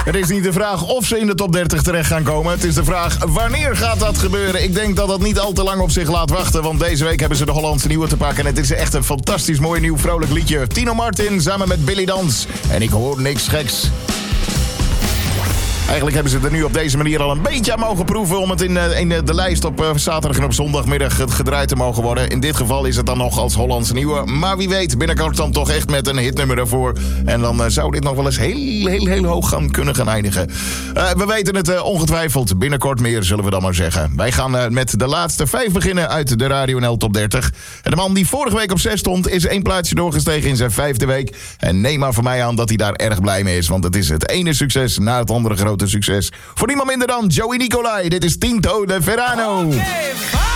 Het is niet de vraag of ze in de top 30 terecht gaan komen. Het is de vraag wanneer gaat dat gebeuren. Ik denk dat dat niet al te lang op zich laat wachten. Want deze week hebben ze de Hollandse Nieuwe te pakken. En het is echt een fantastisch mooi nieuw vrolijk liedje. Tino Martin samen met Billy Dans. En ik hoor niks geks. Eigenlijk hebben ze het er nu op deze manier al een beetje aan mogen proeven... om het in de lijst op zaterdag en op zondagmiddag gedraaid te mogen worden. In dit geval is het dan nog als Hollandse Nieuwe. Maar wie weet, binnenkort dan toch echt met een hitnummer ervoor. En dan zou dit nog wel eens heel hoog kunnen gaan eindigen. We weten het ongetwijfeld. Binnenkort meer, zullen we dan maar zeggen. Wij gaan met de laatste 5 beginnen uit de Radio NL Top 30. En de man die vorige week op 6 stond... is 1 plaatsje doorgestegen in zijn 5e week. En neem maar van mij aan dat hij daar erg blij mee is. Want het is het ene succes na het andere grote succes. Voor niemand minder dan Joey Nicolai. Dit is Tinto de Verano.